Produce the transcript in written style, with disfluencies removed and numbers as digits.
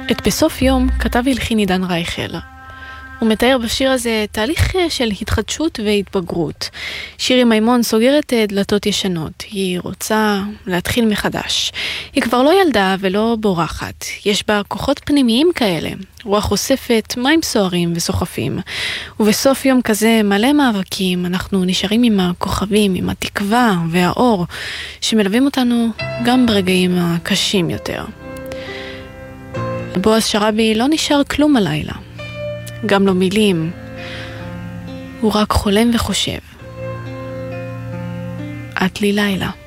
את בסוף יום כתב הלחין עידן רייכל. הוא מתאר בשיר הזה תהליך של התחדשות והתבגרות. שירי מימון סוגרת דלתות ישנות. היא רוצה להתחיל מחדש. היא כבר לא ילדה ולא בורחת. יש בה כוחות פנימיים כאלה. רוח אוספת, מים סוערים וסוחפים. ובסוף יום כזה מלא מאבקים, אנחנו נשארים עם הכוכבים, עם התקווה והאור, שמלווים אותנו גם ברגעים הקשים יותר. בועז שרעבי לא נשאר כלום הלילה. גם לא מילים. הוא רק חולם וחושב. את לי לילה.